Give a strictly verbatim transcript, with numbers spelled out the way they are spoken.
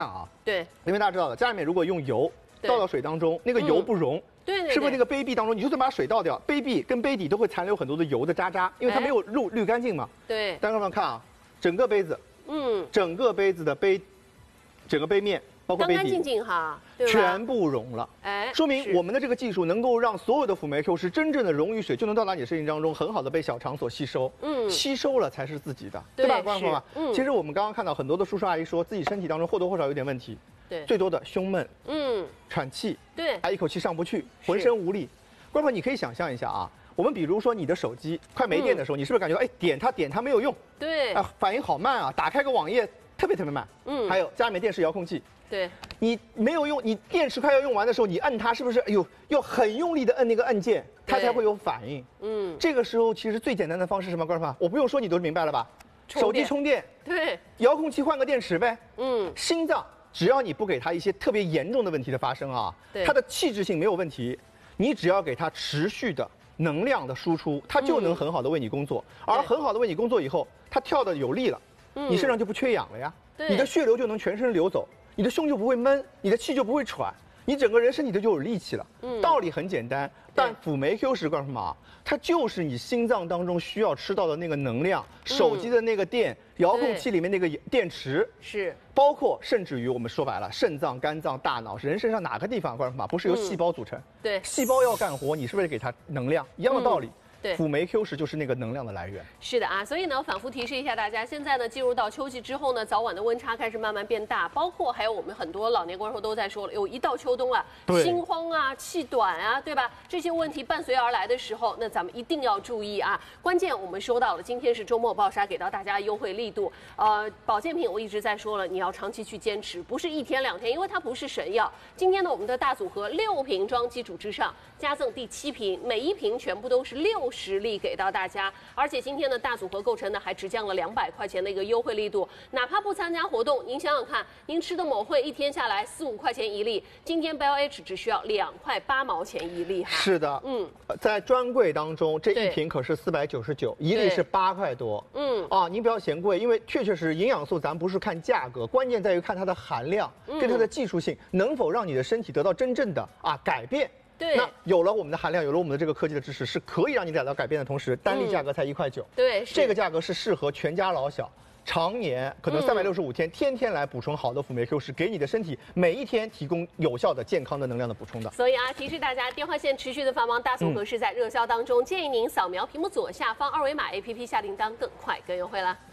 啊， 对， 因为大家知道的，家里面如果用油倒到水当中，那个油不溶， 嗯、对, 对， 是不是那个杯壁当中，你就算把水倒掉，杯壁跟杯底都会残留很多的油的渣渣，因为它没有滤滤干净嘛。 对， 大家们看啊，整个杯子，嗯，整个杯子的杯，整个杯面。 包括杯底， 干干净净哈， 全部溶了，哎，说明我们的这个技术能够让所有的辅酶 Q 十真正的溶于水，就能到达你的身体当中，很好的被小肠所吸收，嗯，吸收了才是自己的，对吧，观众朋友们？嗯，其实我们刚刚看到很多的叔叔阿姨说自己身体当中或多或少有点问题，对，最多的胸闷，嗯，喘气，对，还一口气上不去，浑身无力。观众朋友，你可以想象一下啊，我们比如说你的手机快没电的时候，你是不是感觉到哎点它点它没有用？对，啊，反应好慢啊，打开个网页特别特别慢，嗯，还有家里面电视遥控器。 对，你没有用，你电池快要用完的时候，你摁它，是不是？哎呦，要很用力的摁那个按键，它才会有反应。嗯，这个时候其实最简单的方式是什么？观众朋友，我不用说，你都明白了吧？手机充电，对，遥控器换个电池呗。嗯，心脏，只要你不给它一些特别严重的问题的发生啊，它的气质性没有问题，你只要给它持续的能量的输出，它就能很好的为你工作。而很好的为你工作以后，它跳的有力了，你身上就不缺氧了呀，你的血流就能全身流走。 你的胸就不会闷，你的气就不会喘，你整个人身体就有力气了。嗯，道理很简单，但辅酶 Q 十干什么？它就是你心脏当中需要吃到的那个能量，手机的那个电，遥控器里面那个电池，是，包括甚至于我们说白了，肾脏、肝脏、大脑，人身上哪个地方干什么？不是由细胞组成？对，细胞要干活，你是不是得给它能量？一样的道理。 对，辅酶 Q 十就是那个能量的来源。是的啊，所以呢，反复提示一下大家，现在呢进入到秋季之后呢，早晚的温差开始慢慢变大，包括还有我们很多老年观众都在说了，有一到秋冬啊，心慌啊、气短啊，对吧？这些问题伴随而来的时候，那咱们一定要注意啊。关键我们说到了，今天是周末暴杀给到大家优惠力度，呃，保健品我一直在说了，你要长期去坚持，不是一天两天，因为它不是神药。今天呢，我们的大组合六瓶装基础之上，加赠第七瓶，每一瓶全部都是六。 实力给到大家，而且今天的大组合构成呢还只降了两百块钱的一个优惠力度，哪怕不参加活动，您想想看，您吃的某会一天下来四五块钱一粒，今天 Bell H 只需要两块八毛钱一粒哈。是的，嗯，在专柜当中这一瓶可是四百九十九，一粒是八块多，嗯啊，您不要嫌贵，因为确确实营养素咱不是看价格，关键在于看它的含量跟它的技术性能否让你的身体得到真正的啊改变。 对，那有了我们的含量，有了我们的这个科技的知识，是可以让你达到改变的同时，单粒价格才一块九。对，这个价格是适合全家老小，常年可能三百六十五天，天天来补充好的辅酶 Q 十，给你的身体每一天提供有效的、健康的能量的补充的。所以啊，提示大家，电话线持续的繁忙，大组合是在热销当中，建议您扫描屏幕左下方二维码 A P P 下订单，更快更优惠了。